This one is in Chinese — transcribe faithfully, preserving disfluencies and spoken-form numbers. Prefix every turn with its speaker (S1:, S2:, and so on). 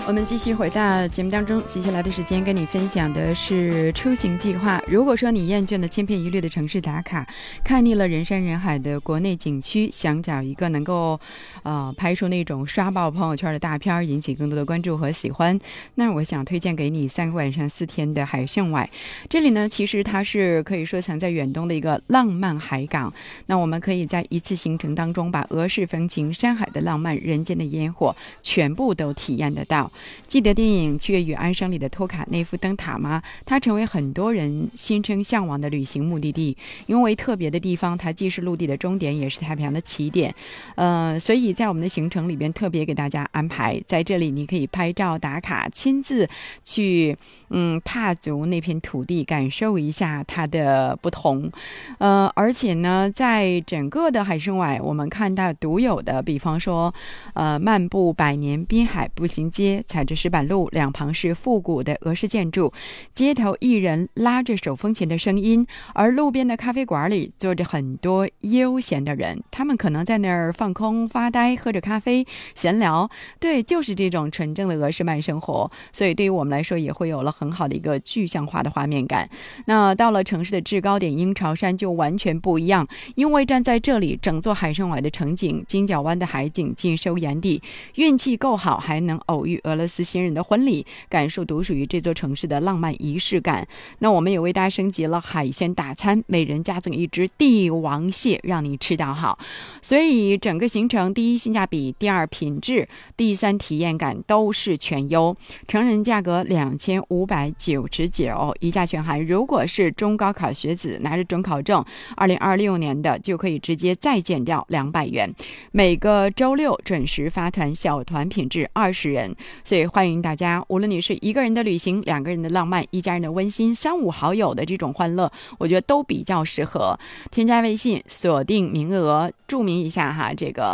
S1: 我们继续回到节目当中，接下来的时间跟你分享的是出行计划。如果说你厌倦了千篇一律的城市打卡，看腻了人山人海的国内景区，想找一个能够呃拍出那种刷爆朋友圈的大片，引起更多的关注和喜欢，那我想推荐给你三个晚上四天的海参崴。这里呢，其实它是可以说藏在远东的一个浪漫海港。那我们可以在一次行程当中，把俄式风情、山海的浪漫、人间的烟火全部都体验得到。记得电影《七月与安生》里的托卡内夫灯塔吗？它成为很多人心生向往的旅行目的地，因为特别的地方，它既是陆地的终点，也是太平洋的起点。呃，所以在我们的行程里边特别给大家安排，在这里你可以拍照打卡，亲自去嗯踏足那片土地，感受一下它的不同。呃，而且呢，在整个的海参崴，我们看到独有的，比方说，呃，漫步百年滨海步行街，踩着石板路，两旁是复古的俄式建筑，街头艺人拉着手风琴的声音，而路边的咖啡馆里坐着很多悠闲的人，他们可能在那儿放空发呆，喝着咖啡闲聊。对，就是这种纯正的俄式慢生活，所以对于我们来说也会有了很好的一个具象化的画面感。那到了城市的制高点鹰巢山就完全不一样，因为站在这里，整座海参崴的城景、金角湾的海景尽收眼底，运气够好还能偶遇俄罗斯新人的婚礼，感受独属于这座城市的浪漫仪式感。那我们也为大家升级了海鲜大餐，每人加赠一只帝王蟹，让你吃到好。所以整个行程，第一性价比，第二品质，第三体验感都是全优。成人价格两千五百九十九，一价全含。如果是中高考学子拿着准考证，二零二六年的就可以直接再减掉两百元。每个周六准时发团，小团品质二十人，所以欢迎大家，无论你是一个人的旅行、两个人的浪漫、一家人的温馨、三五好友的这种欢乐，我觉得都比较适合。添加微信，锁定名额，注明一下哈，这个